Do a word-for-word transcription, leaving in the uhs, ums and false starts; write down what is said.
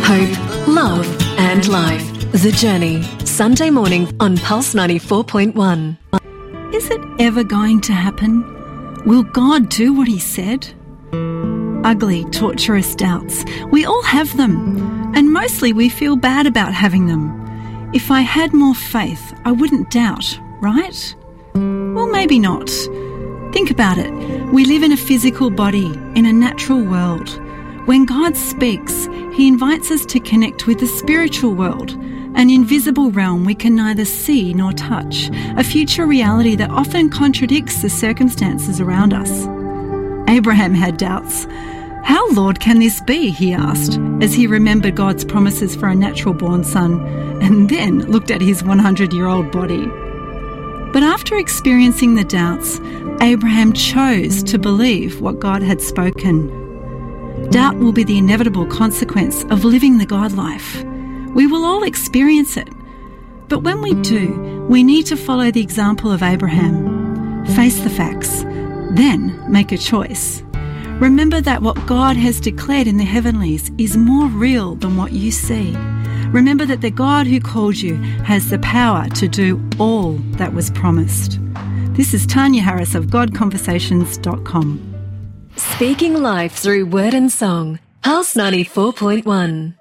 hope, love and life. The Journey, Sunday morning on Pulse ninety-four point one. Is it ever going to happen? Will God do what he said? Ugly, torturous doubts. We all have them, and mostly we feel bad about having them. If I had more faith, I wouldn't doubt, right? Well, maybe not. Think about it. We live in a physical body, in a natural world. When God speaks, he invites us to connect with the spiritual world, an invisible realm we can neither see nor touch, a future reality that often contradicts the circumstances around us. Abraham had doubts. How, Lord, can this be? He asked, as he remembered God's promises for a natural-born son, and then looked at his hundred-year-old body. But after experiencing the doubts, Abraham chose to believe what God had spoken. Doubt will be the inevitable consequence of living the God life. We will all experience it. But when we do, we need to follow the example of Abraham. Face the facts, then make a choice. Remember that what God has declared in the heavenlies is more real than what you see. Remember that the God who called you has the power to do all that was promised. This is Tanya Harris of God Conversations dot com. Speaking life through word and song. Pulse ninety-four point one.